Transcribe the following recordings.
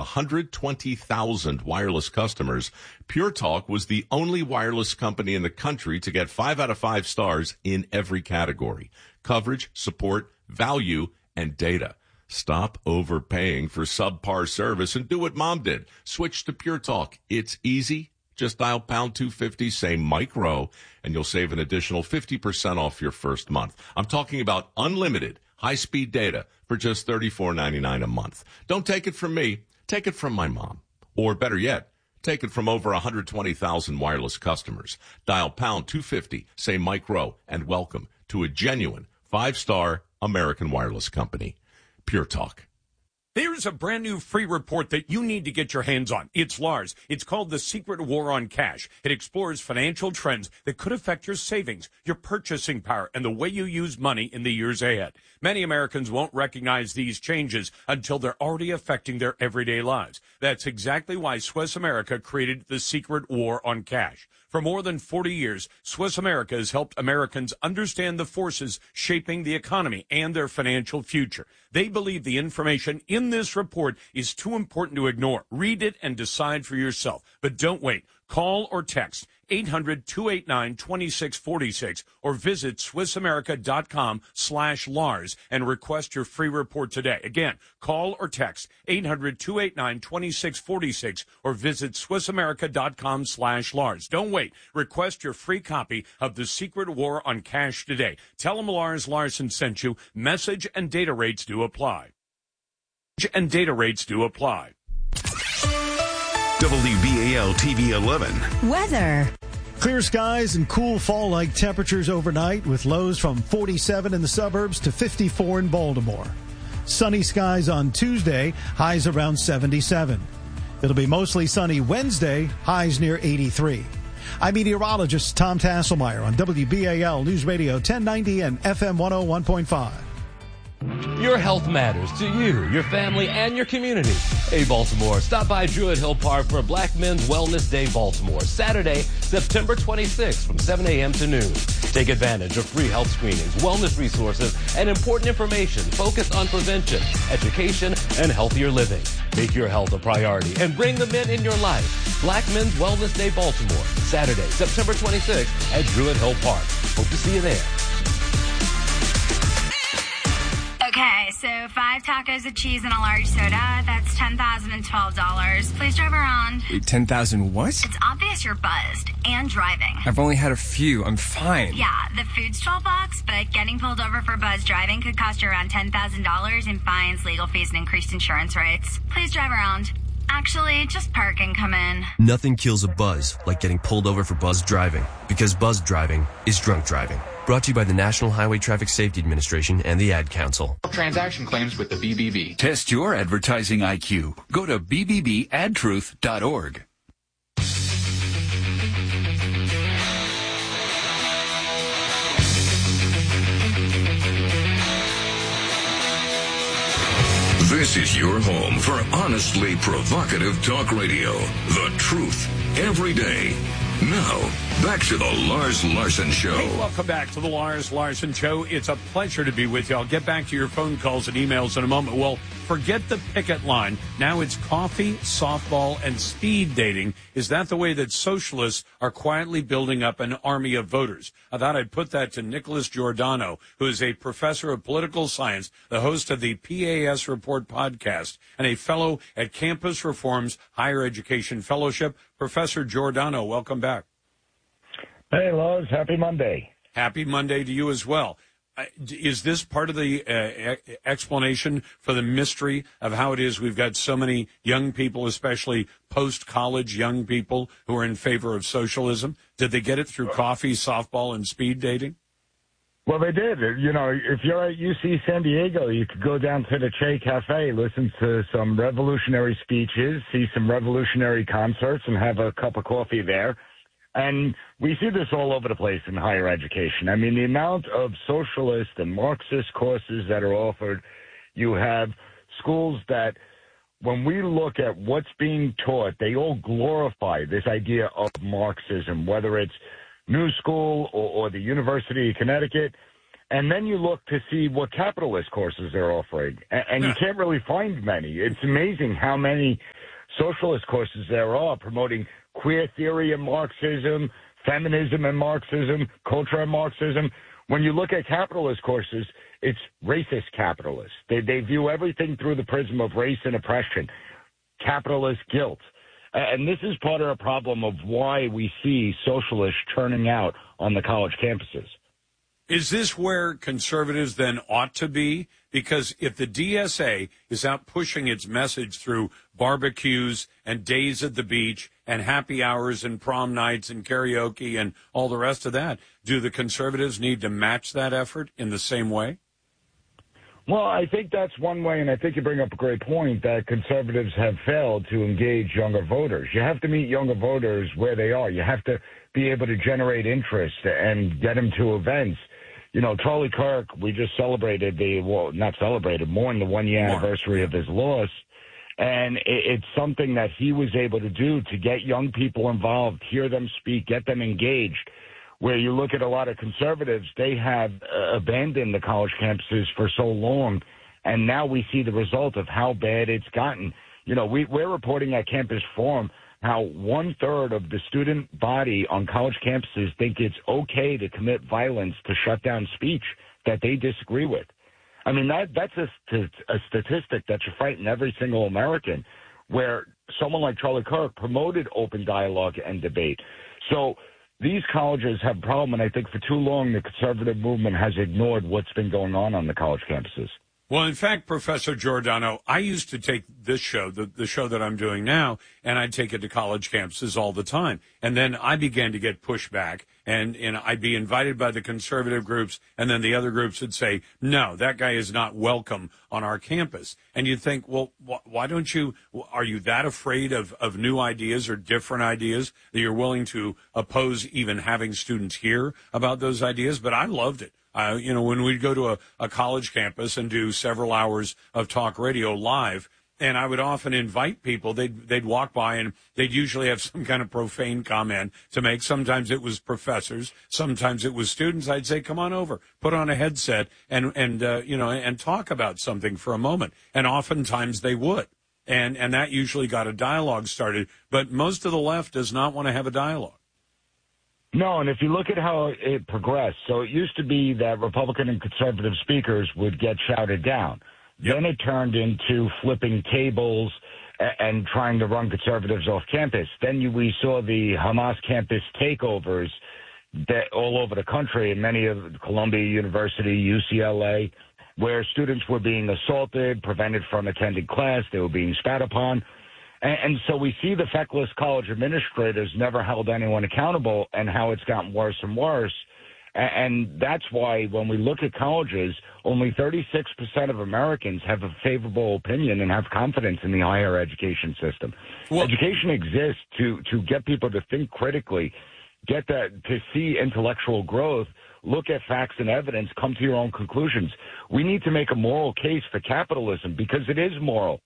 120,000 wireless customers, Pure Talk was the only wireless company in the country to get 5 out of 5 stars in every category: coverage, support, value, and data. Stop overpaying for subpar service and do what Mom did. Switch to Pure Talk. It's easy. Just dial pound 250, say Mike Rowe, and you'll save an additional 50% off your first month. I'm talking about unlimited high-speed data for just $34.99 a month. Don't take it from me. Take it from my mom. Or better yet, take it from over 120,000 wireless customers. Dial pound 250, say Mike Rowe, and welcome to a genuine 5-star American wireless company. Pure Talk. There's a brand new free report that you need to get your hands on. It's Lars. It's called The Secret War on Cash. It explores financial trends that could affect your savings, your purchasing power, and the way you use money in the years ahead. Many Americans won't recognize these changes until they're already affecting their everyday lives. That's exactly why Swiss America created The Secret War on Cash. For more than 40 years, Swiss America has helped Americans understand the forces shaping the economy and their financial future. They believe the information in this report is too important to ignore. Read it and decide for yourself. But don't wait. Call or text 800-289-2646 or visit SwissAmerica.com/Lars and request your free report today. Again, call or text 800-289-2646 or visit SwissAmerica.com/Lars. Don't wait. Request your free copy of The Secret War on Cash today. Tell them Lars Larson sent you. Message and data rates do apply. WBAL TV 11. Weather. Clear skies and cool fall-like temperatures overnight with lows from 47 in the suburbs to 54 in Baltimore. Sunny skies on Tuesday, highs around 77. It'll be mostly sunny Wednesday, highs near 83. I'm meteorologist Tom Tasselmeyer on WBAL News Radio 1090 and FM 101.5. Your health matters to you, your family, and your community. Hey, Baltimore, stop by Druid Hill Park for Black Men's Wellness Day Baltimore, Saturday, September 26th from 7 a.m. to noon. Take advantage of free health screenings, wellness resources, and important information focused on prevention, education, and healthier living. Make your health a priority and bring the men in your life. Black Men's Wellness Day Baltimore, Saturday, September 26th at Druid Hill Park. Hope to see you there. Okay, so 5 tacos of cheese and a large soda. That's $10,012. Please drive around. Wait, 10,000 what? It's obvious you're buzzed and driving. I've only had a few. I'm fine. Yeah, the food's $12, but getting pulled over for buzz driving could cost you around $10,000 in fines, legal fees, and increased insurance rates. Please drive around. Actually, just park and come in. Nothing kills a buzz like getting pulled over for buzz driving, because buzz driving is drunk driving. Brought to you by the National Highway Traffic Safety Administration and the Ad Council. Transaction claims with the BBB. Test your advertising IQ. Go to bbbadtruth.org. This is your home for honestly provocative talk radio. The truth every day. Now, back to the Lars Larson Show. Hey, welcome back to the Lars Larson Show. It's a pleasure to be with you. I'll get back to your phone calls and emails in a moment. Well, forget the picket line. Now it's coffee, softball, and speed dating. Is that the way that socialists are quietly building up an army of voters? I thought I'd put that to Nicholas Giordano, who is a professor of political science, the host of the PAS Report podcast, and a fellow at Campus Reform's Higher Education Fellowship. Professor Giordano, welcome back. Hey, Lars. Happy Monday. Happy Monday to you as well. Is this part of the explanation for the mystery of how it is we've got so many young people, especially post-college young people, who are in favor of socialism? Did they get it through coffee, softball, and speed dating? Well, they did. You know, if you're at UC San Diego, you could go down to the Che Cafe, listen to some revolutionary speeches, see some revolutionary concerts, and have a cup of coffee there. And we see this all over the place in higher education. I mean, the amount of socialist and Marxist courses that are offered, you have schools that, when we look at what's being taught, they all glorify this idea of Marxism, whether it's New School or the University of Connecticut. And then you look to see what capitalist courses they're offering, and you can't really find many. It's amazing how many socialist courses there are promoting queer theory and Marxism, feminism and Marxism, culture and Marxism. When you look at capitalist courses, it's racist capitalists. They view everything through the prism of race and oppression, capitalist guilt. And this is part of the problem of why we see socialists churning out on the college campuses. Is this where conservatives then ought to be? Because if the DSA is out pushing its message through barbecues and days at the beach and happy hours and prom nights and karaoke and all the rest of that, do the conservatives need to match that effort in the same way? Well, I think that's one way, and I think you bring up a great point, that conservatives have failed to engage younger voters. You have to meet younger voters where they are. You have to be able to generate interest and get them to events. You know, Charlie Kirk, we just celebrated mourned the one-year anniversary of his loss. And it's something that he was able to do to get young people involved, hear them speak, get them engaged. Where you look at a lot of conservatives, they have abandoned the college campuses for so long, and now we see the result of how bad it's gotten. You know, we're reporting at Campus Forum how 1/3 of the student body on college campuses think it's okay to commit violence to shut down speech that they disagree with. I mean, that's a statistic that should frighten every single American, where someone like Charlie Kirk promoted open dialogue and debate. So these colleges have a problem, and I think for too long the conservative movement has ignored what's been going on the college campuses. Well, in fact, Professor Giordano, I used to take this show, the show that I'm doing now, and I'd take it to college campuses all the time. And then I began to get pushback, and I'd be invited by the conservative groups, and then the other groups would say, no, that guy is not welcome on our campus. And you'd think, well, why don't you, are you that afraid of new ideas or different ideas that you're willing to oppose even having students hear about those ideas? But I loved it. When we'd go to a college campus and do several hours of talk radio live, and I would often invite people, they'd walk by and they'd usually have some kind of profane comment to make. Sometimes it was professors, sometimes it was students. I'd say, come on over, put on a headset and talk about something for a moment. And oftentimes they would. And that usually got a dialogue started. But most of the left does not want to have a dialogue. No, and if you look at how it progressed, so it used to be that Republican and conservative speakers would get shouted down. Yep. Then it turned into flipping tables and trying to run conservatives off campus. Then we saw the Hamas campus takeovers that all over the country, in many of Columbia University, UCLA, where students were being assaulted, prevented from attending class, they were being spat upon. And so we see the feckless college administrators never held anyone accountable, and how it's gotten worse and worse. And that's why when we look at colleges, only 36% of Americans have a favorable opinion and have confidence in the higher education system. Well, education exists to get people to think critically, to see intellectual growth, look at facts and evidence, come to your own conclusions. We need to make a moral case for capitalism because it is moral.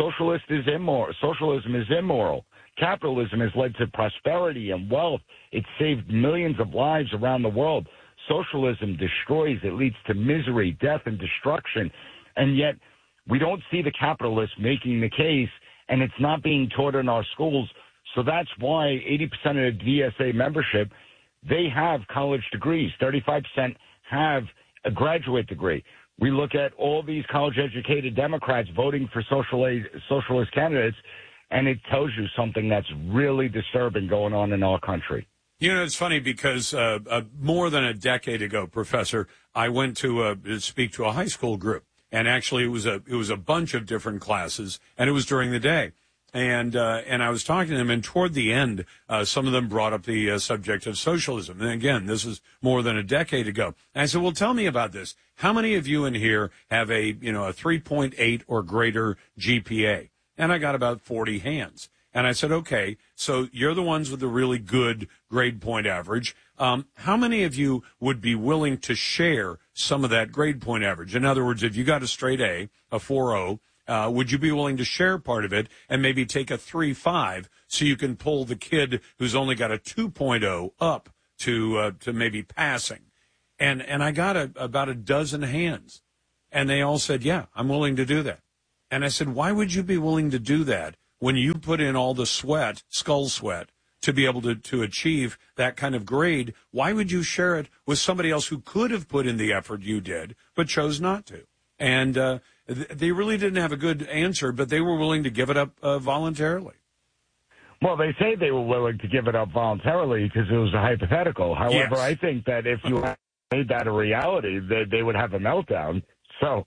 Socialism is immoral. Capitalism has led to prosperity and wealth. It saved millions of lives around the world. Socialism destroys. It leads to misery, death, and destruction. And yet we don't see the capitalists making the case, and it's not being taught in our schools. So that's why 80% of the DSA membership, they have college degrees. 35% have a graduate degree. We look at all these college-educated Democrats voting for socialist candidates, and it tells you something that's really disturbing going on in our country. You know, it's funny because more than a decade ago, Professor, I went to speak to a high school group, and actually it was a bunch of different classes, and it was during the day. And I was talking to them, and toward the end, some of them brought up the subject of socialism. And again, this is more than a decade ago. And I said, well, tell me about this. How many of you in here have a 3.8 or greater GPA? And I got about 40 hands. And I said, okay, so you're the ones with the really good grade point average. How many of you would be willing to share some of that grade point average? In other words, if you got a straight A, a 4.0, would you be willing to share part of it and maybe take a 3.5 so you can pull the kid who's only got a 2.0 up to maybe passing? And I got about a dozen hands. And they all said, yeah, I'm willing to do that. And I said, why would you be willing to do that when you put in all the sweat, skull sweat, to be able to achieve that kind of grade? Why would you share it with somebody else who could have put in the effort you did, but chose not to? And they really didn't have a good answer, but they were willing to give it up voluntarily. Well, they say they were willing to give it up voluntarily because it was a hypothetical. However, Yes. I think that if you made that a reality, they would have a meltdown. So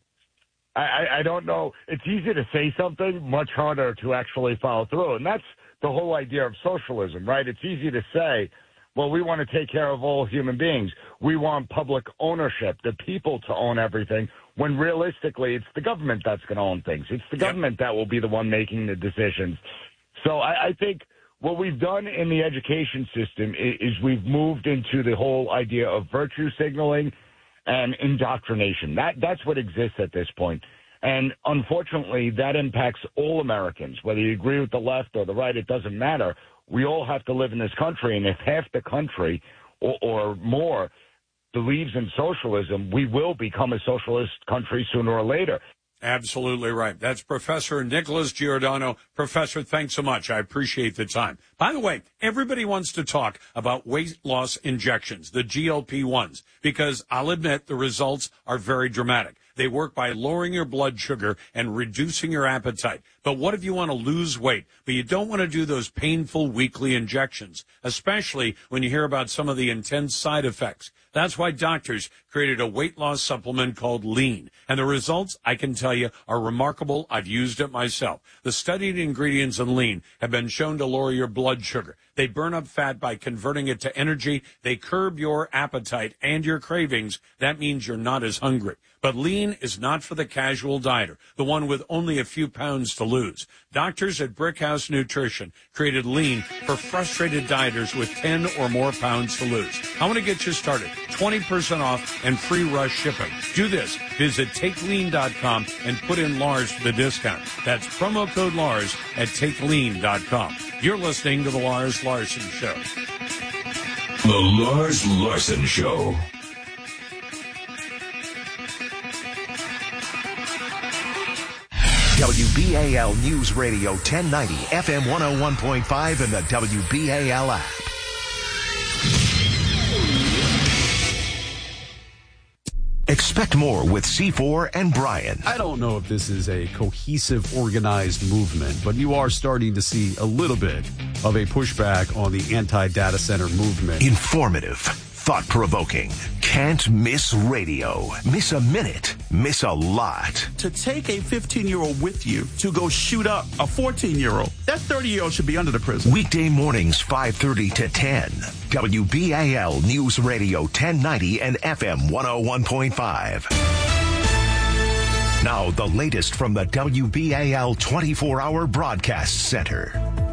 I don't know. It's easy to say something, much harder to actually follow through. And that's the whole idea of socialism, right? It's easy to say, well, we want to take care of all human beings. We want public ownership, the people to own everything, when realistically it's the government that's going to own things. It's the government that will be the one making the decisions. So I think what we've done in the education system is we've moved into the whole idea of virtue signaling and indoctrination. That's what exists at this point. And unfortunately, that impacts all Americans. Whether you agree with the left or the right, it doesn't matter. We all have to live in this country, and if half the country or more believes in socialism, we will become a socialist country sooner or later. Absolutely right. That's Professor Nicholas Giordano. Professor, thanks so much. I appreciate the time. By the way, everybody wants to talk about weight loss injections, the GLP-1s, because I'll admit the results are very dramatic. They work by lowering your blood sugar and reducing your appetite. But what if you want to lose weight, but you don't want to do those painful weekly injections, especially when you hear about some of the intense side effects? That's why doctors created a weight loss supplement called Lean. And the results, I can tell you, are remarkable. I've used it myself. The studied ingredients in Lean have been shown to lower your blood sugar. They burn up fat by converting it to energy. They curb your appetite and your cravings. That means you're not as hungry. But Lean is not for the casual dieter, the one with only a few pounds to lose. Doctors at Brickhouse Nutrition created Lean for frustrated dieters with 10 or more pounds to lose. I want to get you started. 20% off and free rush shipping. Do this. Visit TakeLean.com and put in Lars for the discount. That's promo code Lars at TakeLean.com. You're listening to The Lars Larson Show. The Lars Larson Show. WBAL News Radio 1090, FM 101.5, and the WBAL app. Expect more with C4 and Brian. I don't know if this is a cohesive, organized movement, but you are starting to see a little bit of a pushback on the anti-data center movement. Informative, thought-provoking, can't miss radio. Miss a minute, miss a lot. To take a 15-year-old with you to go shoot up a 14-year-old, that 30-year-old should be under the prison. Weekday mornings, 5:30 to 10. WBAL News Radio 1090 and FM 101.5. Now, the latest from the WBAL 24-hour broadcast center.